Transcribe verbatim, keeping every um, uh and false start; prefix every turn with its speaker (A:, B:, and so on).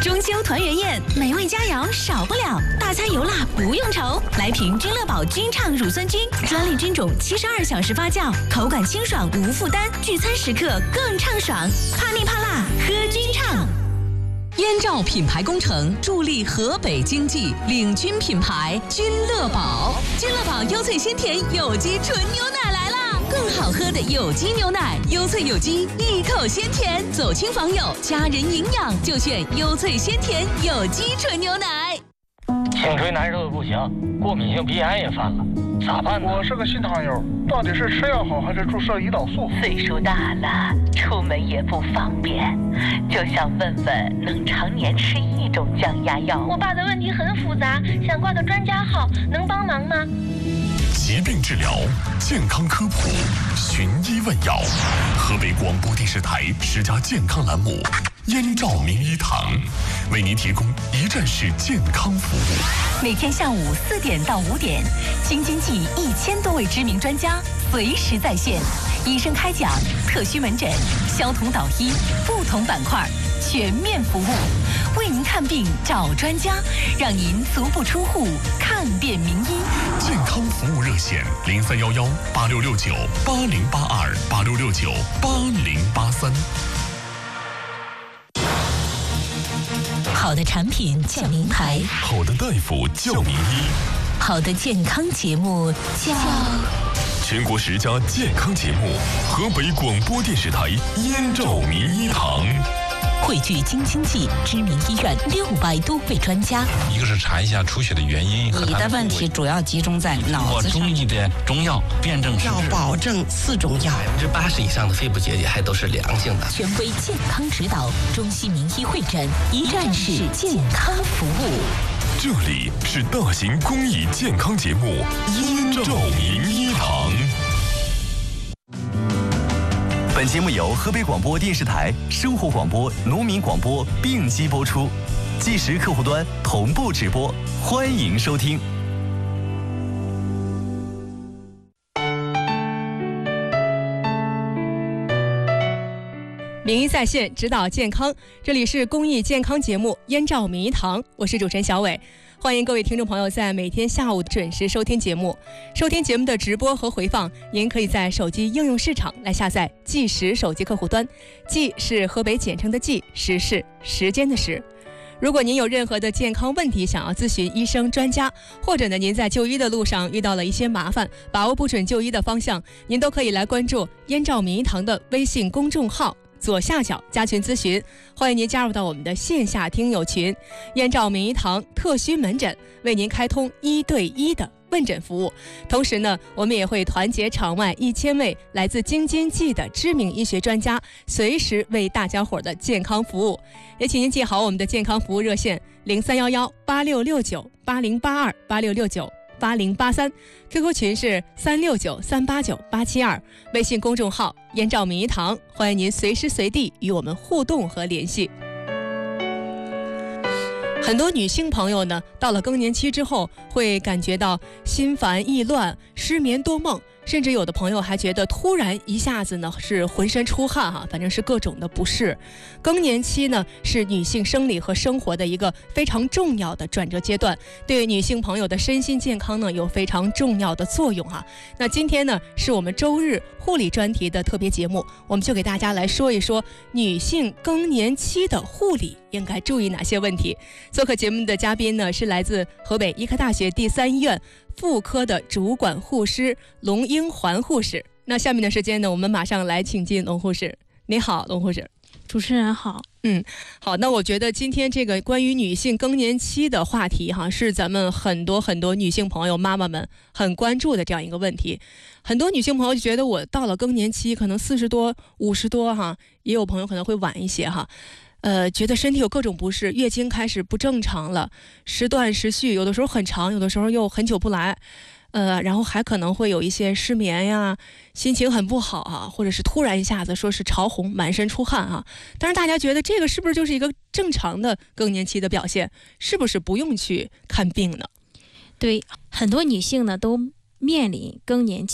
A: 中秋团圆宴，美味佳肴少不了，大餐油辣不用愁。来瓶君乐宝君畅乳酸菌，专利菌种，七十二小时发酵，口感清爽无负担，聚餐时刻更畅爽。怕腻怕辣，喝君畅。燕赵品牌工程助力河北经济，领军品牌君乐宝。君乐宝优萃鲜甜有机纯牛奶来啦！更好喝的有机牛奶，优萃有机，一口鲜甜。走亲访友，家人营养就选优萃鲜甜有机纯牛奶。
B: 颈椎难受的不行，过敏性鼻炎也犯了，咋办呢？
C: 我是个新糖友，到底是吃药好还是注射胰岛素？
D: 岁数大了，出门也不方便，就想问问能常年吃一种降压药。
E: 我爸的问题很复杂，想挂个专家号，能帮忙吗？
F: 疾病治疗，健康科普，寻医问药。河北广播电视台十佳健康栏目燕赵名医堂，为您提供一站式健康服务。
A: 每天下午四点到五点，京津冀一千多位知名专家随时在线，医生开讲，特需门诊，消同导医，不同板块全面服务，为您看病找专家，让您足不出户看遍名医。
F: 健康服务热线零三幺幺八六六九八零八二八六六九八零八三。
A: 好的产品叫名牌，
F: 好的大夫叫名医，
A: 好的健康节目叫
F: 全国十佳健康节目，河北广播电视台燕赵名医堂。
A: 汇聚京津冀知名医院六百多位专家，
G: 一个是查一下出血的原因，
H: 你的问题主要集中在脑子上。
G: 中医的中药辨证施治，
H: 要保证四种药，
I: 百分之八十以上的肺部结节还都是良性的。
A: 权威健康指导，中西名医会诊，一站式健康服务。
F: 这里是大型公益健康节目燕赵名医堂。
J: 本节目由河北广播电视台生活广播、农民广播并机播出，即时客户端同步直播，欢迎收听。
K: 名医在线，指导健康，这里是公益健康节目燕赵名医堂，我是主持人小伟。欢迎各位听众朋友在每天下午准时收听节目。收听节目的直播和回放，您可以在手机应用市场来下载即时手机客户端，即是河北简称的即，时是时间的时。如果您有任何的健康问题想要咨询医生专家，或者呢您在就医的路上遇到了一些麻烦，把握不准就医的方向，您都可以来关注燕赵名医堂的微信公众号，左下角加群咨询，欢迎您加入到我们的线下听友群。燕赵名医堂特需门诊为您开通一对一的问诊服务，同时呢，我们也会团结场外一千位来自京津冀的知名医学专家，随时为大家伙的健康服务。也请您记好我们的健康服务热线零三幺幺八六六九八零八二八六六九八零八三 ，Q Q 群是三六九三八九八七二，微信公众号燕赵名医堂，欢迎您随时随地与我们互动和联系。很多女性朋友呢，到了更年期之后，会感觉到心烦意乱、失眠多梦，甚至有的朋友还觉得突然一下子呢是浑身出汗哈，反正是各种的不适。更年期呢是女性生理和生活的一个非常重要的转折阶段，对女性朋友的身心健康呢有非常重要的作用哈。那今天呢是我们周日护理专题的特别节目，我们就给大家来说一说女性更年期的护理应该注意哪些问题。做客节目的嘉宾呢是来自河北医科大学第三医院妇科的主管护师龙英环护士。那下面的时间呢，我们马上来请进龙护士。你好，龙护士。
L: 主持人好。
K: 嗯，好，那我觉得今天这个关于女性更年期的话题哈，是咱们很多很多女性朋友妈妈们很关注的这样一个问题。很多女性朋友就觉得我到了更年期，可能四十多、五十多哈，也有朋友可能会晚一些哈。呃，觉得身体有各种不适，月经开始不正常了，时断时续，有的时候很长，有的时候又很久不来，呃，然后还可能会有一些失眠呀，心情很不好啊，或者是突然一下子说是潮红，满身出汗啊。但是大家觉得这个是不是就是一个正常的更年期的表现？是不是不用去看病呢？
L: 对，很多女性呢都面临更年期。